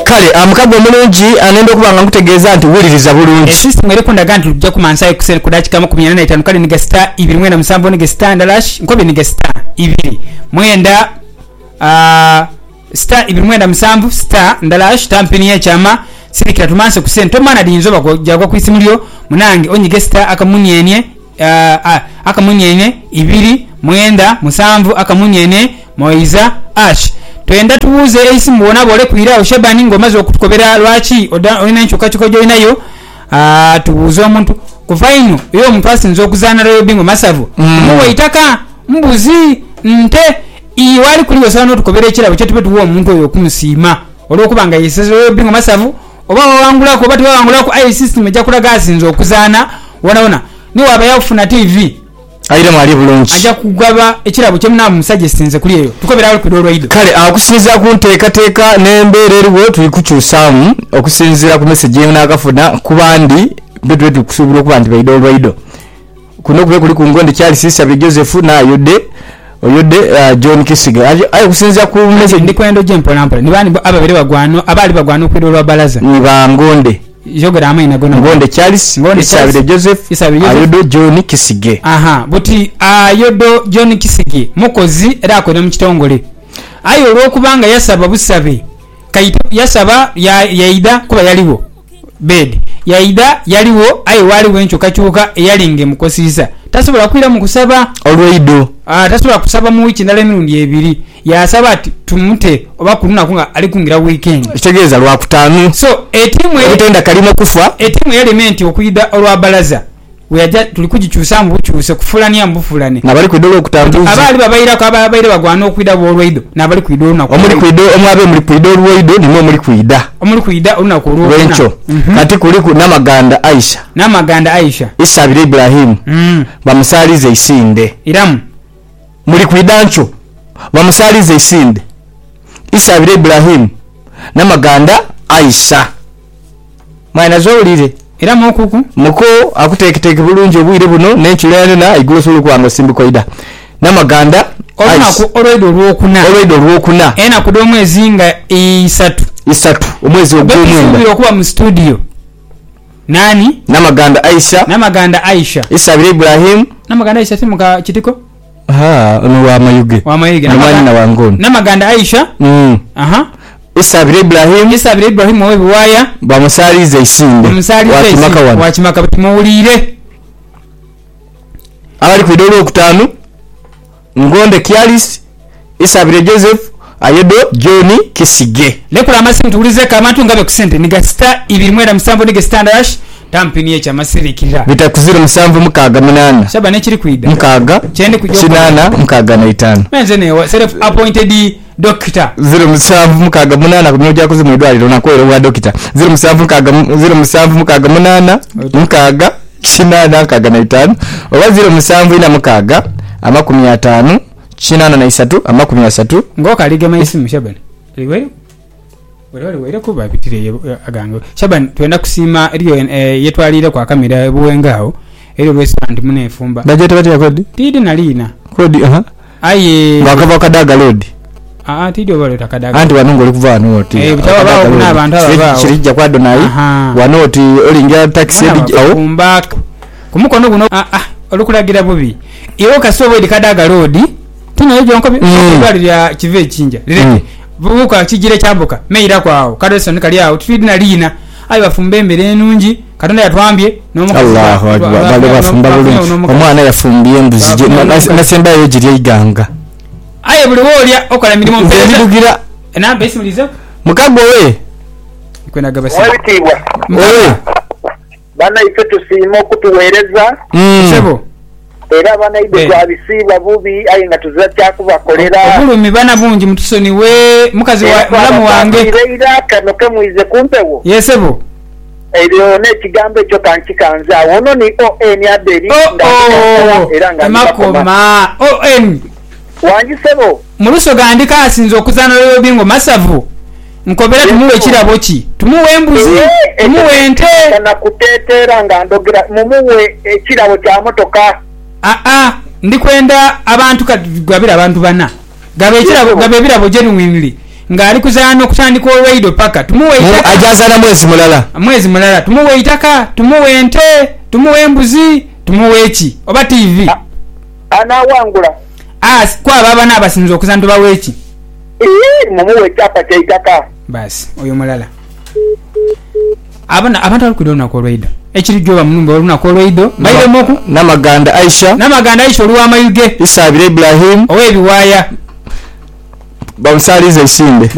kale amukagwa omulungi anenda okubanga nkutegeeza nti wuliriza bulungi system eri kundaga nti lujja kumansayo kusere kudakika 45 kale niga star 2 niga star ndalash nkobe niga star 2 mwenda star 2 star ndalash tampini ya chama sirikira tumanse kusente tomana dinzoba jagwa kwisimulyo munange onyige star akamunyenye akamunyenye 2 mwenda 7 akamunyenye moiza ash twenda tubuze esi mbona bole kwira Shabani ngomaze okutukobera lwachi olina enchukachuko joinayo tubuze omuntu kufaino yo omuntu asinze okuzana Royal Bingo Masavu muwe itaka mbuzi nte iwali kuliyo sana tukobera ekirabo kye tube tuwo omuntu oyo okumusima olwokubanga yeseze Royal Bingo Masavu oba wangulako bati wangulako ai system ejja kulaga asinze okuzana wona ni waba yafuna TV ayire mwali bulungi aja kugaba ekirabo kye munamu musajja sinze kuli eyo tukobera ali kudoro ido kale akusinza kunteekateeka n'embeera eriwo tulikukyusaamu okusinziira ku message yena akafuna kubandi betwe tukusuubira okuba nti baidolo lwaido kuno kube kuli ku Ngonde Charles Isabel Joseph oyodde John Kisiga ayo kusinziira ku message ndi kwendo jempola ni bani ababere bagwano abali bagwano kwidolo lwa balaza ni bangonde jogera amaina gona Ngonde Charles Isabel Joseph ayodo John Kisige buti ayodo John Kisige mukozi era akoze mu kitongole ayo olwokubanga yasaba busabe kayito yasaba yaida kuba yaliwo bed yaida yaliwo ayo waliwo enchukachuka eyalinge mukosisa tasobola kwira mu kusaba olwaido tasobola kusaba mu wiki ndale mirundi ebiri yasaba ati tumute oba kuluna kunga ali kungira weekend kitegeeza lwakutaanu so etimu etenda kalimo kufa etimu element okuyida olwa balaza weyaja tulikujichusa mu buchuse kufulania mbufulane nabali kwidolo okutambuza abali babayira ko ababayire bagwana okwida bolwaido nabali kwidolo na omuli kwido omwabe muri kwido olwaido nimwe muri kwida omuli kwida oluna ko lwencho kati kuliku namaganda Aisha Isabire Ibrahim bamusalize isinde iramu muri kwidancho bamusalize isinde Isabire Ibrahim namaganda Aisha mwana zolire iramu okuku muko akuteketeke bulungi obwire buno n'enkirano na igulu sulu kwanga simbikoida namaganda olwaido lwokuna ena kudo omwezi nga 3 omwezi ogw'omwenda okuba mu studio nani namaganda Aisha Isabire Ibrahim namaganda Aisha timuka kitiko ono wa mayuge namani na wangoni namaganda Aisha Isabire Ibrahim wewe waya bamusalize isinde wakimaka batimulire abali kwidolo okutanu Ngonde Charles Isabire Joseph ayodo John Kisige lekula amasimu tuulize kamantu ngabe kusente niga star 2 niga standard tampini echa masirikira bitakuzira 7 shaba nekiri kwida 6 chende kujana 5 menze ne self appointed doctor 07 kunyoja kuzi mwidwaliro nakwero wa doctor 07 5 oba 07 53 ngoka lige maisimu Shabani liwe wale kuba bitire agango Shabani twenda kusima eriyo yetwalire kwa kamera ebuwengaho eriyo restaurant munefumba bajete bati ya kodi tidi nalina kodi aye bakava kadaga road tidi obalo takadaga anti wanongo likuvaano oti bitaba bawo kuna abantu abawo kirija kwa donai wanoti olinga taxi ebijawo kumba kumukono guno olukulagira bubi iwo kasobo edikadaga road tunayo jonko bali ya kive kinja lireke buka kijire kyambuka meira kwao kadoson kali awo tidi nalina ayo bafumbembere enungi katonda yatwambye n'omukazi Allahu akbar bale bafumba bulungi omwana yafumbiye embuzi nasemba yo giri iganga aye buli wolya okola milimo mpeza ndirugira namba isimulizo mukago we kwena gabasi wewe bana ife tusimo kutuwereza sebo era bana ibe twabisiba bubi ayi nga tuzatya kubakolera obulumi bana bungi mutusoni we mukazi wa mulamu wange ira kano kemwize kumpewo yesebo ebyo nekigambo ekyo kankikanza wono ni on aderi era nga makoma on wangisebo muluso gandika asinze okuzana Royal Bingo Masavu nkobera tumuwe kirabo ki tumuwe embuzi tumuwe ente na kutetera nga ndogera mumuwe ekirabo kya motoka ndikwenda abantu kadugabira abantu bana gabe ekirabo gabe birabo genuinely ng'ali kuzaana okutandika olwaido paka tumuwe itaka ajazaana mwezi mulala tumuwe itaka tumuwe ente tumuwe embuzi tumuwe eki oba TV anawangula kwaba abana abasinza okuzaana tubawe eki mumuwe ekyapa kyaitaka basi oyo mulala abantu alikudde olunaku olwaido ekirijjoba mulumba olunaku olwaido bairemuku namaganda Aisha olw'amayuge Isaabira Ibrahim ow'ebiwaaya bamusaalize esimbe